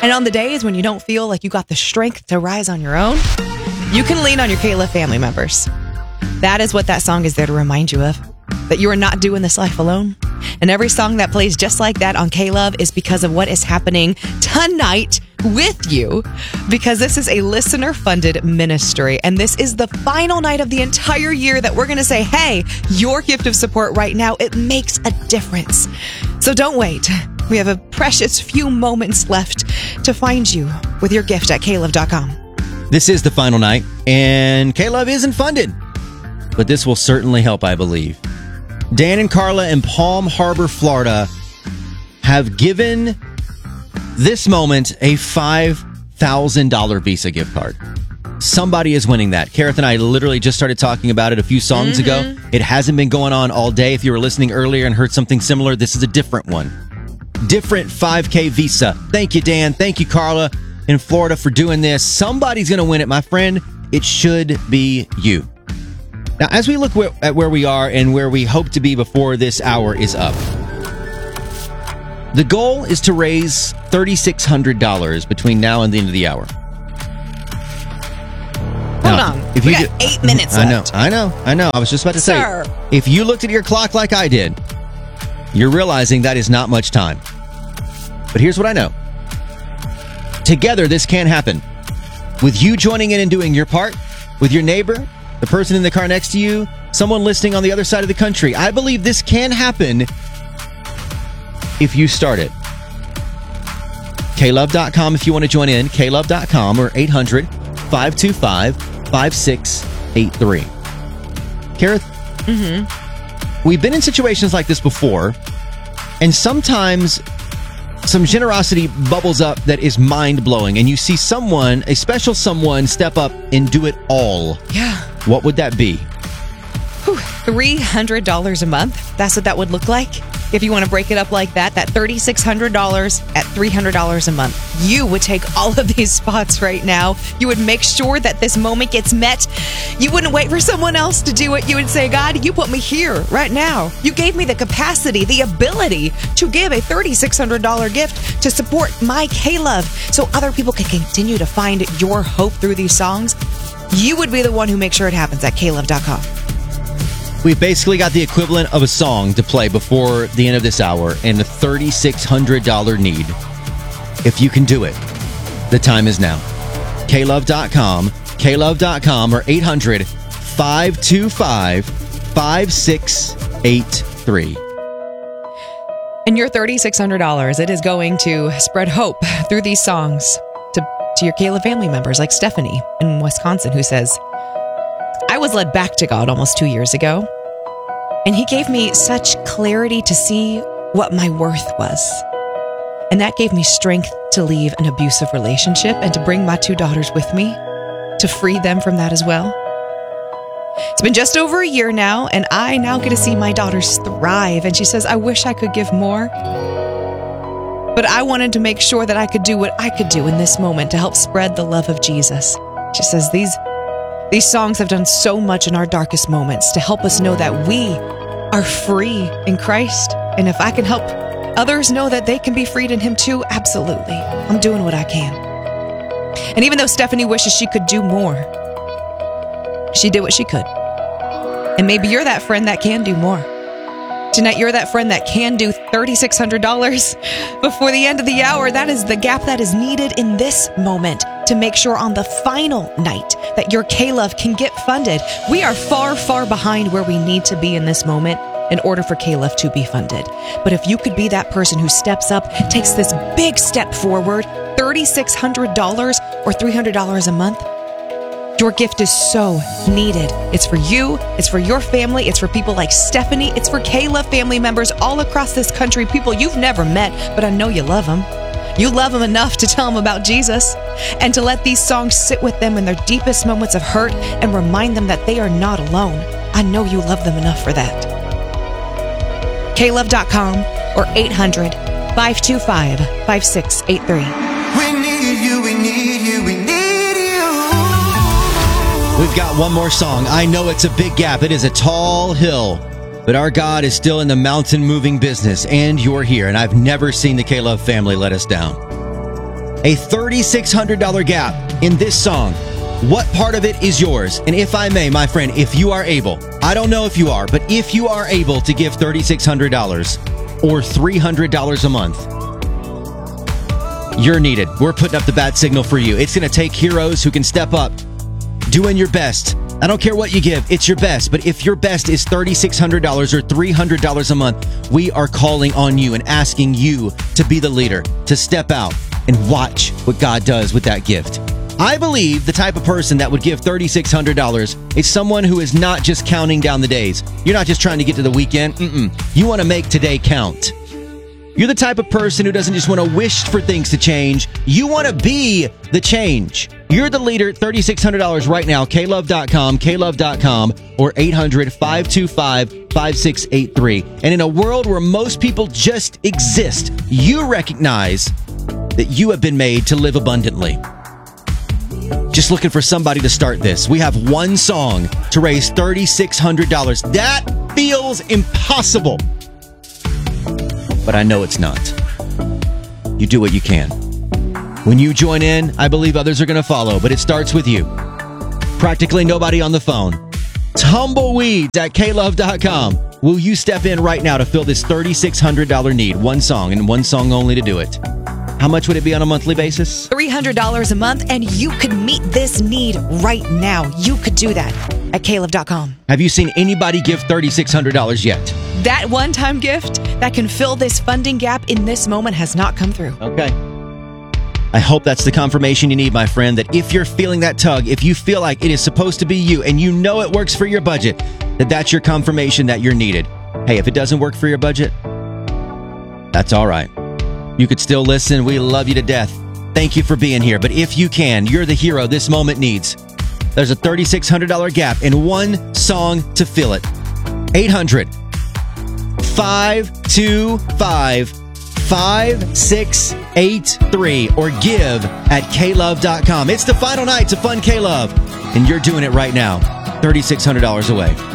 And on the days when you don't feel like you got the strength to rise on your own, you can lean on your K-Love family members. That is what that song is there to remind you of, that you are not doing this life alone. And every song that plays just like that on K-Love is because of what is happening tonight with you, because this is a listener-funded ministry, and this is the final night of the entire year that we're going to say, hey, your gift of support right now, it makes a difference. So don't wait. We have a precious few moments left to find you with your gift at klove.com. This is the final night, and K-Love isn't funded, but this will certainly help, I believe. Dan and Carla in Palm Harbor, Florida, have given this moment a $5,000 Visa gift card. Somebody is winning that. Kareth and I literally just started talking about it a few songs ago. It hasn't been going on all day. If you were listening earlier and heard something similar, this is a different one. Different 5K Visa. Thank you, Dan. Thank you, Carla in Florida, for doing this. Somebody's going to win it, my friend. It should be you. Now, as we look at where we are and where we hope to be before this hour is up, the goal is to raise $3,600 between now and the end of the hour. Hold on. We got 8 minutes left. I know. I was just about to say, if you looked at your clock like I did, you're realizing that is not much time. But here's what I know. Together, this can happen. With you joining in and doing your part, with your neighbor, the person in the car next to you, someone listening on the other side of the country. I believe this can happen if you start it. klove.com if you want to join in. klove.com or 800-525-5683. Kareth, we've been in situations like this before, and sometimes some generosity bubbles up that is mind-blowing, and you see someone, a special someone, step up and do it all. Yeah. What would that be? $300 a month. That's what that would look like. If you want to break it up like that $3,600 at $300 a month. You would take all of these spots right now. You would make sure that this moment gets met. You wouldn't wait for someone else to do it. You would say, God, you put me here right now. You gave me the capacity, the ability to give a $3,600 gift to support my K-Love so other people can continue to find your hope through these songs. You would be the one who makes sure it happens at klove.com. We've basically got the equivalent of a song to play before the end of this hour and a $3,600 need. If you can do it, the time is now. klove.com, klove.com, or 800-525-5683. And your $3,600, it is going to spread hope through these songs to your K-Love family members like Stephanie in Wisconsin, who says, I was led back to God almost 2 years ago, and He gave me such clarity to see what my worth was. And that gave me strength to leave an abusive relationship and to bring my 2 daughters with me, to free them from that as well. It's been just over a year now, and I now get to see my daughters thrive. And she says, I wish I could give more, but I wanted to make sure that I could do what I could do in this moment to help spread the love of Jesus. She says, These songs have done so much in our darkest moments to help us know that we are free in Christ. And if I can help others know that they can be freed in Him too, absolutely. I'm doing what I can. And even though Stephanie wishes she could do more, she did what she could. And maybe you're that friend that can do more. Tonight, you're that friend that can do $3,600 before the end of the hour. That is the gap that is needed in this moment to make sure on the final night that your K-Love can get funded. We are far, far behind where we need to be in this moment in order for K-Love to be funded. But if you could be that person who steps up, takes this big step forward, $3,600 or $300 a month, your gift is so needed. It's for you. It's for your family. It's for people like Stephanie. It's for K-Love family members all across this country, people you've never met, but I know you love them. You love them enough to tell them about Jesus and to let these songs sit with them in their deepest moments of hurt and remind them that they are not alone. I know you love them enough for that. klove.com or 800-525-5683. We need you, we need you, we need you. We've got one more song. I know it's a big gap. It is a tall hill. But our God is still in the mountain-moving business, and you're here. And I've never seen the K-Love family let us down. A $3,600 gap in this song. What part of it is yours? And if I may, my friend, if you are able, I don't know if you are, but if you are able to give $3,600 or $300 a month, you're needed. We're putting up the bat signal for you. It's going to take heroes who can step up, doing your best. I don't care what you give. It's your best. But if your best is $3,600 or $300 a month, we are calling on you and asking you to be the leader, to step out and watch what God does with that gift. I believe the type of person that would give $3,600 is someone who is not just counting down the days. You're not just trying to get to the weekend. You want to make today count. You're the type of person who doesn't just want to wish for things to change. You want to be the change. You're the leader. $3,600 right now. klove.com, or 800-525-5683. And in a world where most people just exist, you recognize that you have been made to live abundantly. Just looking for somebody to start this. We have one song to raise $3,600. That feels impossible. But I know it's not. You do what you can. When you join in, I believe others are going to follow, but it starts with you. Practically nobody on the phone. Tumbleweeds at klove.com. Will you step in right now to fill this $3,600 need? One song and one song only to do it. How much would it be on a monthly basis? $300 a month, and you could meet this need right now. You could do that at klove.com. Have you seen anybody give $3,600 yet? That one-time gift that can fill this funding gap in this moment has not come through. Okay. I hope that's the confirmation you need, my friend, that if you're feeling that tug, if you feel like it is supposed to be you and you know it works for your budget, that's your confirmation that you're needed. Hey, if it doesn't work for your budget, that's all right. You could still listen. We love you to death. Thank you for being here. But if you can, you're the hero this moment needs. There's a $3,600 gap and one song to fill it. 800-525-5683 or give at klove.com. It's the final night to fund K-Love, and you're doing it right now. $3,600 away.